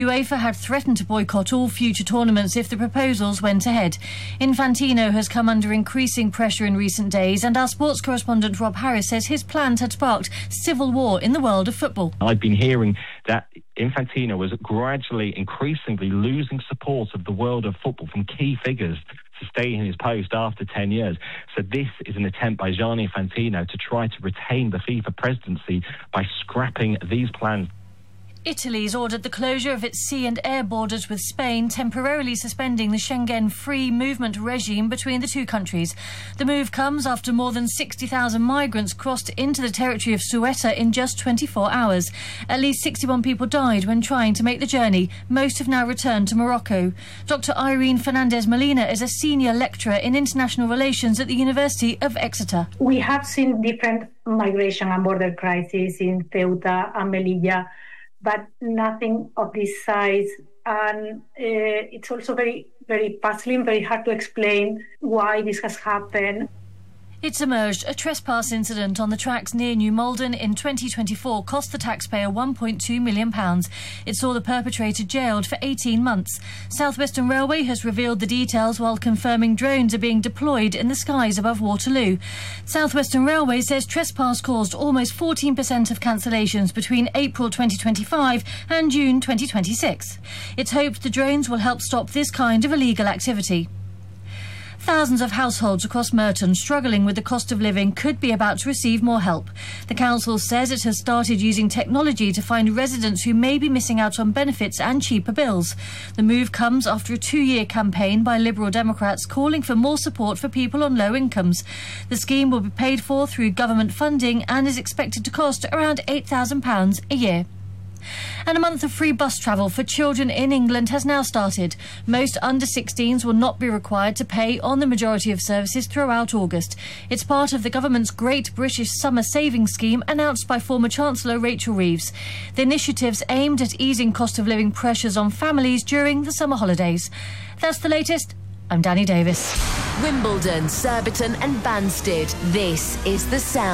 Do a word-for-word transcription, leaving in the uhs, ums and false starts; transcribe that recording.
UEFA had threatened to boycott all future tournaments if the proposals went ahead. Infantino has come under increasing pressure in recent days, and our sports correspondent Rob Harris says his plans had sparked civil war in the world of football. I've been hearing that Infantino was gradually, increasingly losing support of the world of football from key figures to stay in his post after ten years. So this is an attempt by Gianni Infantino to try to retain the FIFA presidency by scrapping these plans. Italy's ordered the closure of its sea and air borders with Spain, temporarily suspending the Schengen free movement regime between the two countries. The move comes after more than sixty thousand migrants crossed into the territory of Ceuta in just twenty-four hours. At least sixty-one people died when trying to make the journey. Most have now returned to Morocco. Doctor Irene Fernandez Molina is a senior lecturer in international relations at the University of Exeter. We have seen different migration and border crises in Ceuta and Melilla, but nothing of this size. And uh, it's also very, very puzzling, very hard to explain why this has happened. It's emerged a trespass incident on the tracks near New Malden in twenty twenty-four cost the taxpayer one point two million pounds. It saw the perpetrator jailed for eighteen months. South Western Railway has revealed the details while confirming drones are being deployed in the skies above Waterloo. South Western Railway says trespass caused almost fourteen percent of cancellations between April twenty twenty-five and June twenty twenty-six. It's hoped the drones will help stop this kind of illegal activity. Thousands of households across Merton struggling with the cost of living could be about to receive more help. The council says it has started using technology to find residents who may be missing out on benefits and cheaper bills. The move comes after a two-year campaign by Liberal Democrats calling for more support for people on low incomes. The scheme will be paid for through government funding and is expected to cost around eight thousand pounds a year. And a month of free bus travel for children in England has now started. Most under sixteens will not be required to pay on the majority of services throughout August. It's part of the government's Great British Summer Savings Scheme announced by former Chancellor Rachel Reeves. The initiative's aimed at easing cost of living pressures on families during the summer holidays. That's the latest. I'm Danny Davis. Wimbledon, Surbiton and Banstead. This is The Sound.